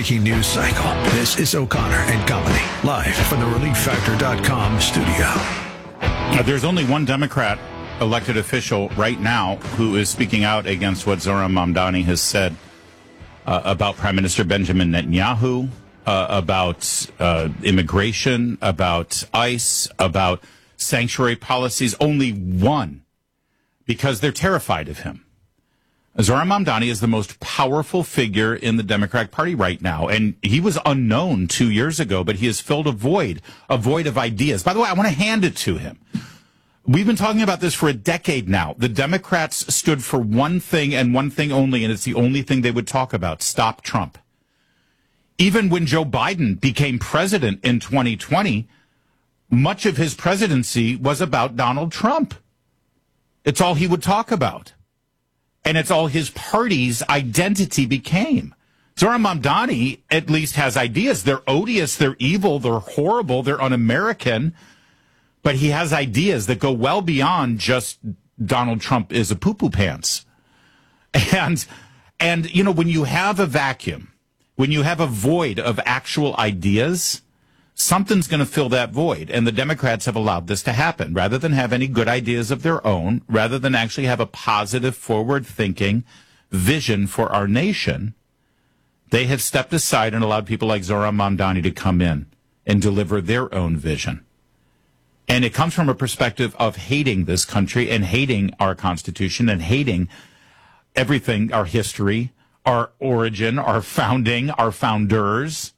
breaking news cycle. This is O'Connor and Company, live from the ReliefFactor.com studio. There's only one Democrat elected official right now who is speaking out against what Zohran Mamdani has said about Prime Minister Benjamin Netanyahu, about immigration, about ICE, about sanctuary policies. Only one, because they're terrified of him. Zohran Mamdani is the most powerful figure in the Democratic Party right now, and he was unknown 2 years ago, but he has filled a void of ideas. By the way, I want to hand it to him. We've been talking about this for a decade now. The Democrats stood for one thing and one thing only, and it's the only thing they would talk about: stop Trump. Even when Joe Biden became president in 2020, much of his presidency was about Donald Trump. It's all he would talk about. And it's all his party's identity became. Zohran Mamdani at least has ideas. They're odious, they're evil, they're horrible, they're un-American. But he has ideas that go well beyond just Donald Trump is a poo-poo pants. And you know, when you have a vacuum, when you have a void of actual ideas, something's going to fill that void. And the Democrats have allowed this to happen. Rather than have any good ideas of their own, rather than actually have a positive, forward-thinking vision for our nation, they have stepped aside and allowed people like Zohran Mamdani to come in and deliver their own vision. And it comes from a perspective of hating this country and hating our Constitution and hating everything, our history, our origin, our founding, our founders,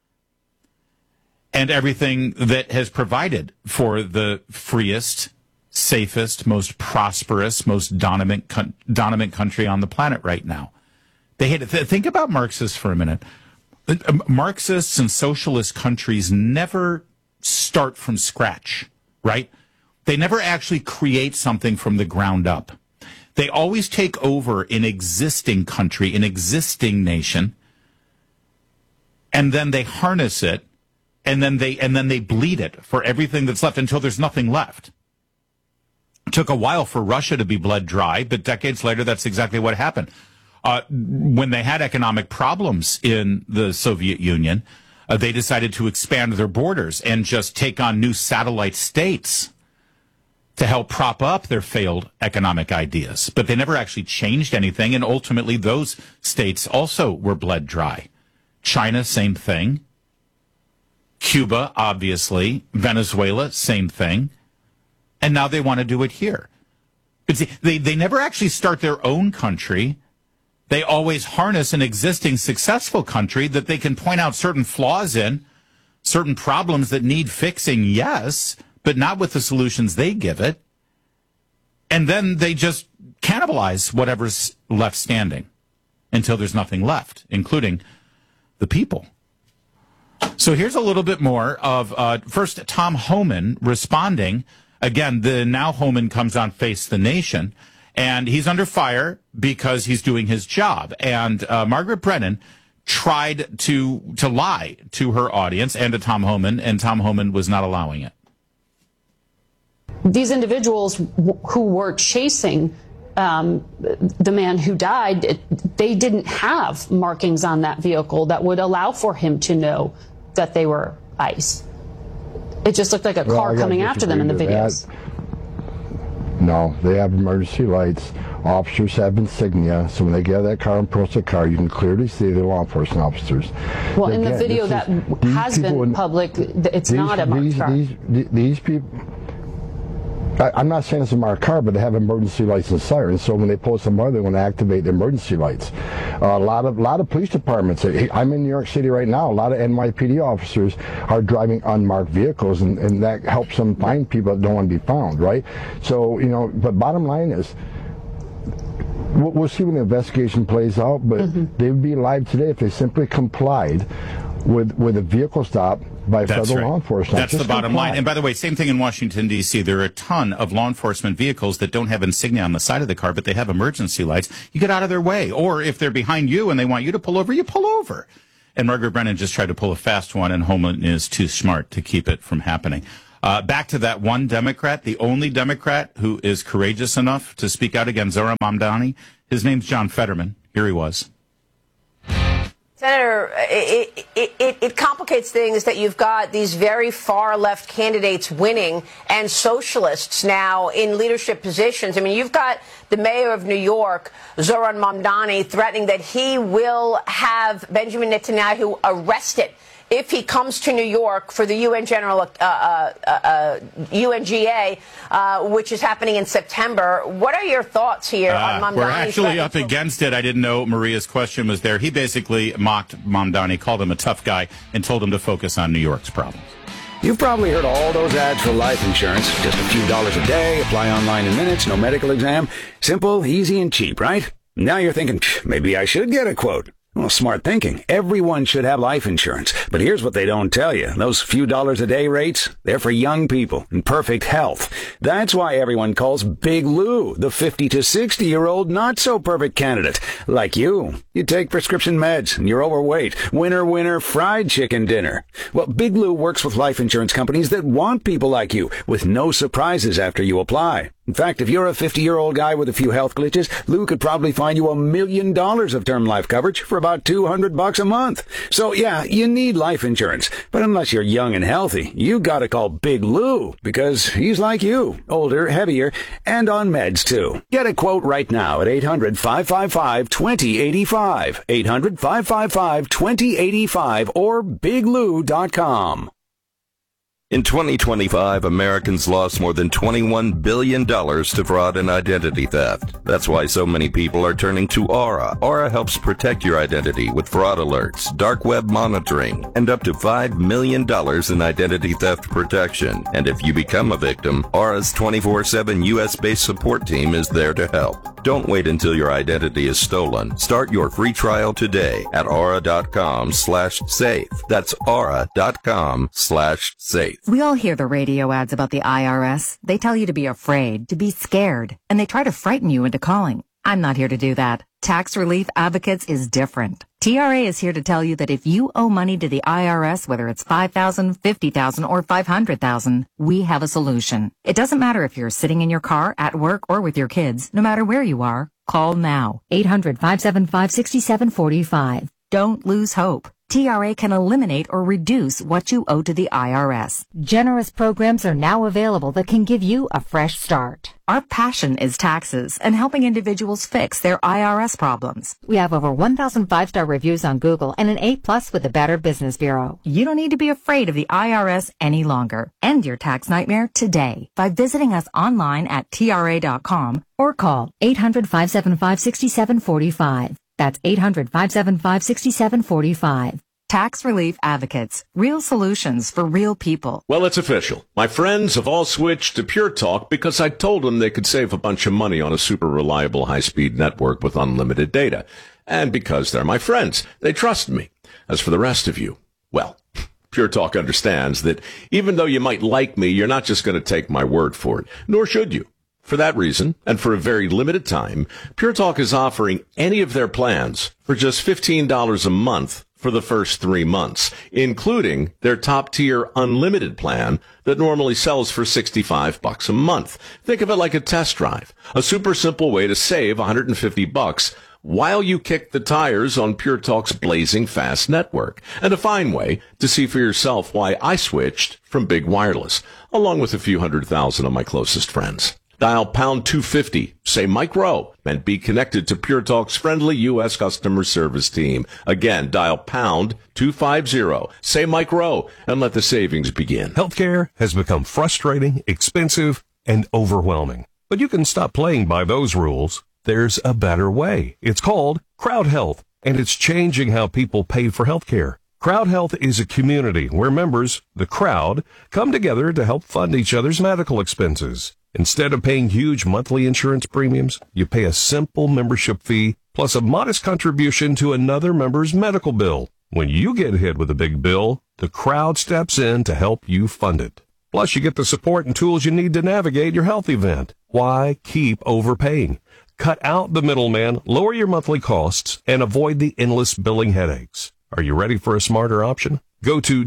and everything that has provided for the freest, safest, most prosperous, most dominant country on the planet right now. They hate it. Think about Marxists for a minute. Marxists and socialist countries never start from scratch, right? They never actually create something from the ground up. They always take over an existing country, an existing nation, and then they harness it. And then they bleed it for everything that's left until there's nothing left. It took a while for Russia to be bled dry, but decades later, that's exactly what happened. When they had economic problems in the Soviet Union, they decided to expand their borders and just take on new satellite states to help prop up their failed economic ideas. But they never actually changed anything, and ultimately those states also were bled dry. China, same thing. Cuba, obviously. Venezuela, same thing. And now they want to do it here. But see, they never actually start their own country. They always harness an existing successful country that they can point out certain flaws in, certain problems that need fixing, yes, but not with the solutions they give it. And then they just cannibalize whatever's left standing until there's nothing left, including the people. So here's a little bit more of, first, Tom Homan responding. Again, the now Homan comes on Face the Nation, and he's under fire because he's doing his job. And Margaret Brennan tried to lie to her audience and to Tom Homan, and Tom Homan was not allowing it. These individuals who were chasing the man who died, they didn't have markings on that vehicle that would allow for him to know that they were ICE. It just looked like a car coming after them in the videos. No, they have emergency lights. Officers have insignia, so when they get out of that car and approach the car, you can clearly see they're law enforcement officers. Well, in the video that has been public, it's not a marked car. These people... I'm not saying it's a marked car, but they have emergency lights and sirens. So when they pull somebody, they want to activate the emergency lights. A lot of police departments. I'm in New York City right now. A lot of NYPD officers are driving unmarked vehicles, and that helps them find people that don't want to be found, right? So, you know, but bottom line is, we'll see when the investigation plays out, but they would be alive today if they simply complied with a vehicle stop by federal law enforcement. That's the bottom line. And by the way, same thing in Washington, D.C. There are a ton of law enforcement vehicles that don't have insignia on the side of the car, but they have emergency lights. You get out of their way. Or if they're behind you and they want you to pull over, you pull over. And Margaret Brennan just tried to pull a fast one, and Homan is too smart to keep it from happening. Back to that one Democrat, the only Democrat who is courageous enough to speak out against Zohran Mamdani. His name's John Fetterman. Here he was. Senator, it complicates things that you've got these very far-left candidates winning and socialists now in leadership positions. I mean, you've got the mayor of New York, Zoran Mamdani, threatening that he will have Benjamin Netanyahu arrested if he comes to New York for the UNGA, which is happening in September. What are your thoughts here on Mamdani? We're actually up against it. I didn't know Maria's question was there. He basically mocked Mamdani, called him a tough guy, and told him to focus on New York's problems. You've probably heard all those ads for life insurance. Just a few dollars a day, apply online in minutes, no medical exam. Simple, easy, and cheap, right? Now you're thinking, maybe I should get a quote. Well, smart thinking. Everyone should have life insurance. But here's what they don't tell you. Those few dollars a day rates, they're for young people in perfect health. That's why everyone calls Big Lou the 50 to 60-year-old not-so-perfect candidate. Like you. You take prescription meds and you're overweight. Winner, fried chicken dinner. Well, Big Lou works with life insurance companies that want people like you with no surprises after you apply. In fact, if you're a 50-year-old guy with a few health glitches, Lou could probably find you $1 million of term life coverage for about $200 a month. So yeah, you need life insurance. But unless you're young and healthy, you gotta call Big Lou because he's like you, older, heavier, and on meds too. Get a quote right now at 800-555-2085, 800-555-2085, or biglou.com. In 2025, Americans lost more than $21 billion to fraud and identity theft. That's why so many people are turning to Aura. Aura helps protect your identity with fraud alerts, dark web monitoring, and up to $5 million in identity theft protection. And if you become a victim, Aura's 24/7 U.S.-based support team is there to help. Don't wait until your identity is stolen. Start your free trial today at aura.com/safe. That's aura.com/safe. We all hear the radio ads about the IRS. They tell you to be afraid, to be scared, and they try to frighten you into calling. I'm not here to do that. Tax Relief Advocates is different. TRA is here to tell you that if you owe money to the IRS, whether it's $5,000, $50,000, or $500,000, we have a solution. It doesn't matter if you're sitting in your car, at work, or with your kids. No matter where you are, call now. 800-575-6745. Don't lose hope. TRA can eliminate or reduce what you owe to the IRS. Generous programs are now available that can give you a fresh start. Our passion is taxes and helping individuals fix their IRS problems. We have over 1,000 5-star reviews on Google and an A+ with the Better Business Bureau. You don't need to be afraid of the IRS any longer. End your tax nightmare today by visiting us online at TRA.com or call 800-575-6745. That's 800-575-6745. Tax Relief Advocates. Real solutions for real people. Well, it's official. My friends have all switched to Pure Talk because I told them they could save a bunch of money on a super reliable high-speed network with unlimited data. And because they're my friends, they trust me. As for the rest of you, well, Pure Talk understands that even though you might like me, you're not just going to take my word for it, nor should you. For that reason, and for a very limited time, Pure Talk is offering any of their plans for just $15 a month for the first 3 months, including their top-tier unlimited plan that normally sells for $65 a month. Think of it like a test drive, a super simple way to save $150 while you kick the tires on Pure Talk's blazing fast network, and a fine way to see for yourself why I switched from Big Wireless, along with a few 100,000 of my closest friends. Dial pound 250, say Mike Rowe, and be connected to Pure Talk's friendly U.S. customer service team. Again, dial pound 250, say Mike Rowe, and let the savings begin. Healthcare has become frustrating, expensive, and overwhelming. But you can stop playing by those rules. There's a better way. It's called Crowd Health, and it's changing how people pay for healthcare. Crowd Health is a community where members, the crowd, come together to help fund each other's medical expenses. Instead of paying huge monthly insurance premiums, you pay a simple membership fee plus a modest contribution to another member's medical bill. When you get hit with a big bill, the crowd steps in to help you fund it. Plus, you get the support and tools you need to navigate your health event. Why keep overpaying? Cut out the middleman, lower your monthly costs, and avoid the endless billing headaches. Are you ready for a smarter option? Go to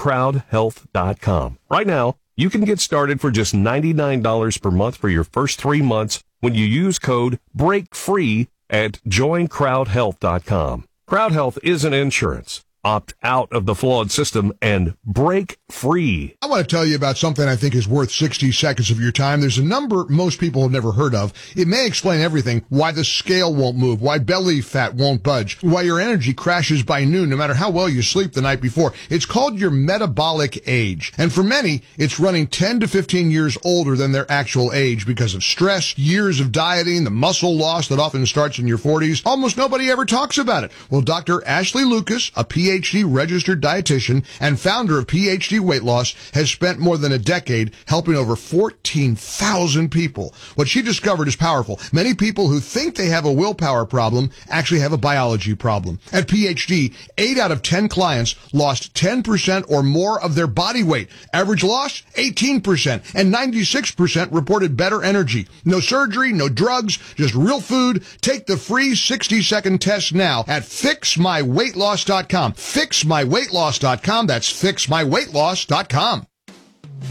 joincrowdhealth.com. Right now, you can get started for just $99 per month for your first 3 months when you use code BREAKFREE at joincrowdhealth.com. Crowd Health isn't insurance. Opt out of the flawed system and break free. I want to tell you about something I think is worth 60 seconds of your time. There's a number most people have never heard of. It may explain everything: why the scale won't move, why belly fat won't budge, why your energy crashes by noon no matter how well you sleep the night before. It's called your metabolic age. And for many, it's running 10 to 15 years older than their actual age because of stress, years of dieting, the muscle loss that often starts in your 40s. Almost nobody ever talks about it. Well, Dr. Ashley Lucas, a PhD registered dietitian and founder of PhD Weight Loss, has spent more than a decade helping over 14,000 people. What she discovered is powerful. Many people who think they have a willpower problem actually have a biology problem. At PhD, 8 out of 10 clients lost 10% or more of their body weight. Average loss, 18%, and 96% reported better energy. No surgery, no drugs, just real food. Take the free 60-second test now at fixmyweightloss.com. Fixmyweightloss.com. That's fixmyweightloss.com.